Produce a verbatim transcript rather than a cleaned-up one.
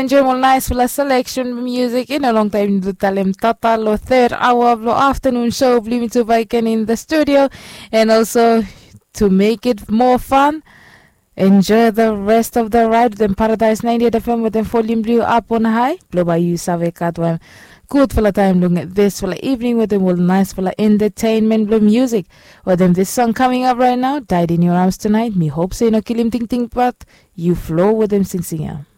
Enjoy more nice for the selection music in a long time to tell him Tata lo third hour of the afternoon show of Blooming to Viking in the studio, and also to make it more fun. Enjoy the rest of the ride with Paradise ninety-eight F M with the volume blue up on high. Blow by you, Save Katwam. Good for the time looking at this for the evening with them, well, nice for the entertainment blue music. With them, this song coming up right now, Died in Your Arms Tonight. Me hope say no kill him ting ting, but you flow with them sing sing.